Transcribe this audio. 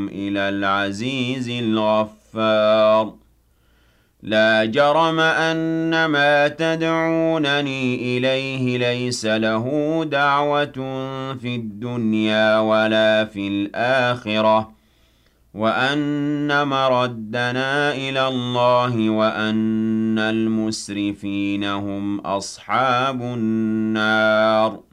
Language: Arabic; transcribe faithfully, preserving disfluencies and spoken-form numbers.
وإنكم إلى العزيز الغفار لا جرم أن ما تدعونني إليه ليس له دعوة في الدنيا ولا في الآخرة وأن مردنا إلى الله وأن المسرفين هم أصحاب النار